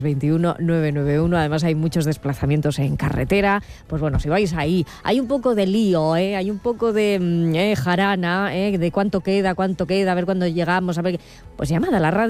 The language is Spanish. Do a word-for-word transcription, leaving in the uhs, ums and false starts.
veintiuno nueve nueve uno. Además hay muchos desplazamientos en carretera. Pues bueno, si vais ahí, hay un poco de lío, ¿eh? Hay un poco de eh, jarana, ¿eh? De cuánto queda, cuánto queda, a ver cuándo llegamos, a ver. Pues llamad a la radio.